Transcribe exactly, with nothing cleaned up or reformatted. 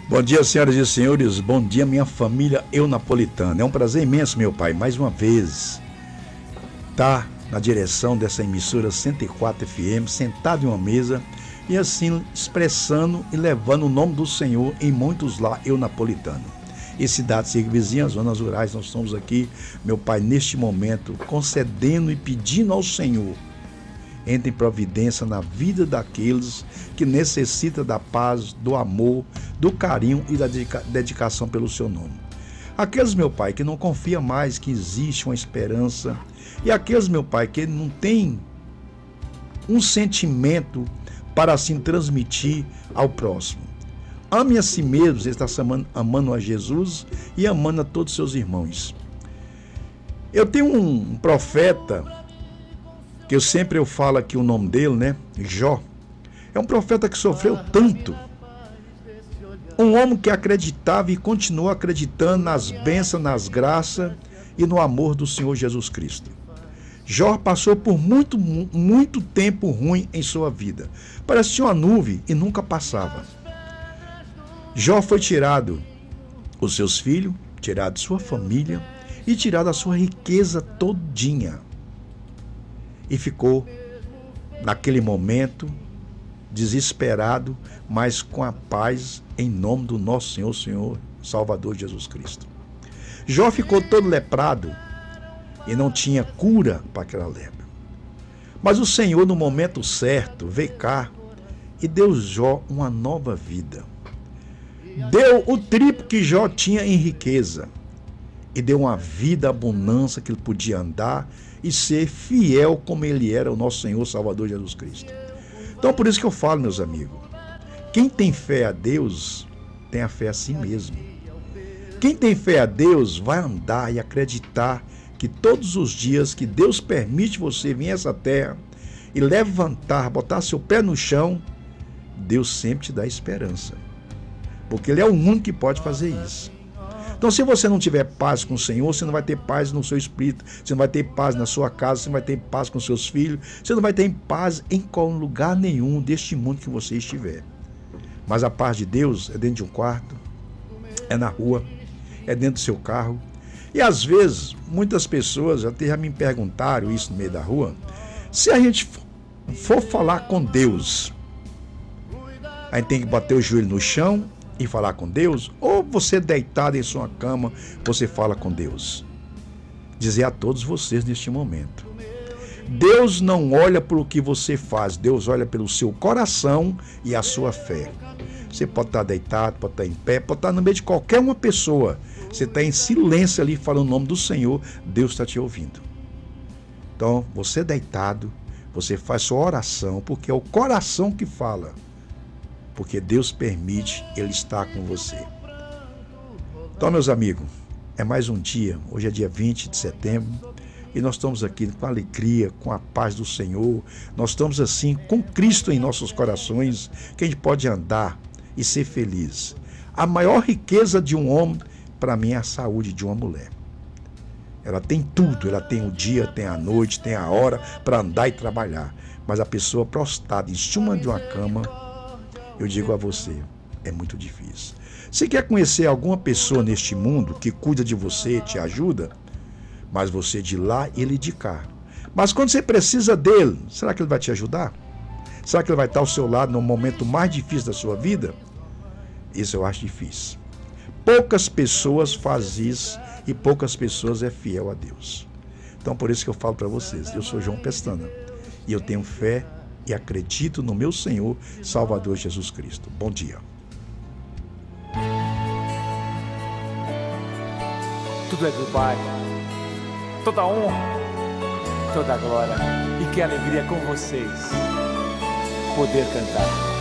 Bom dia, senhoras e senhores, bom dia, minha família eunapolitana. É um prazer imenso, meu pai, mais uma vez, estar na direção dessa emissora cento e quatro F M, sentado em uma mesa e assim expressando e levando o nome do Senhor em muitos lá eunapolitanos. E cidades vizinhas, zonas rurais, nós estamos aqui, meu pai, neste momento, concedendo e pedindo ao Senhor, entre em providência na vida daqueles que necessitam da paz, do amor, do carinho e da dedica- dedicação pelo seu nome. Aqueles, meu pai, que não confia mais que existe uma esperança, e aqueles, meu pai, que não tem um sentimento para assim transmitir ao próximo. Ame a si mesmo, você está amando a Jesus e amando a todos os seus irmãos. Eu tenho um profeta, que eu sempre eu falo aqui o nome dele, né? Jó. É um profeta que sofreu tanto. Um homem que acreditava e continua acreditando nas bênçãos, nas graças e no amor do Senhor Jesus Cristo. Jó passou por muito, muito tempo ruim em sua vida. Parecia uma nuvem e nunca passava. Jó foi tirado os seus filhos, tirado sua família e tirado a sua riqueza todinha. E ficou, naquele momento, desesperado, mas com a paz em nome do nosso Senhor, Senhor Salvador Jesus Cristo. Jó ficou todo leprado e não tinha cura para aquela lepra. Mas o Senhor, no momento certo, veio cá e deu a Jó uma nova vida. Deu o triplo que Jó tinha em riqueza e deu uma vida, abundância que ele podia andar e ser fiel como ele era, o nosso Senhor Salvador Jesus Cristo. Então, por isso que eu falo, meus amigos, quem tem fé a Deus, tem a fé a si mesmo. Quem tem fé a Deus vai andar e acreditar que todos os dias que Deus permite você vir a essa terra e levantar, botar seu pé no chão, Deus sempre te dá esperança. Porque Ele é o único que pode fazer isso. Então, se você não tiver paz com o Senhor, você não vai ter paz no seu espírito, você não vai ter paz na sua casa, você não vai ter paz com seus filhos, você não vai ter paz em qual lugar nenhum deste mundo que você estiver. Mas a paz de Deus é dentro de um quarto, é na rua, é dentro do seu carro. E às vezes, muitas pessoas até já me perguntaram isso no meio da rua, se a gente for falar com Deus, a gente tem que bater o joelho no chão e falar com Deus, ou você deitado em sua cama, você fala com Deus. Dizer a todos vocês neste momento, Deus não olha pelo que você faz, Deus olha pelo seu coração e a sua fé. Você pode estar deitado, pode estar em pé, pode estar no meio de qualquer uma pessoa, você está em silêncio ali falando o nome do Senhor, Deus está te ouvindo. Então, você deitado, você faz sua oração, porque é o coração que fala. Porque Deus permite Ele estar com você. Então, meus amigos, é mais um dia, hoje é dia vinte de setembro, e nós estamos aqui com alegria, com a paz do Senhor, nós estamos assim, com Cristo em nossos corações, que a gente pode andar e ser feliz. A maior riqueza de um homem, para mim, é a saúde de uma mulher. Ela tem tudo, ela tem o dia, tem a noite, tem a hora para andar e trabalhar, mas a pessoa prostrada em cima de uma cama, eu digo a você, é muito difícil. Se quer conhecer alguma pessoa neste mundo que cuida de você, te ajuda, mas você de lá e ele de cá. Mas quando você precisa dele, será que ele vai te ajudar? Será que ele vai estar ao seu lado no momento mais difícil da sua vida? Isso eu acho difícil. Poucas pessoas fazem isso e poucas pessoas é fiel a Deus. Então por isso que eu falo para vocês, eu sou João Pestana e eu tenho fé e acredito no meu Senhor Salvador Jesus Cristo. Bom dia. Tudo é do Pai, toda honra, toda glória, e que alegria com vocês poder cantar.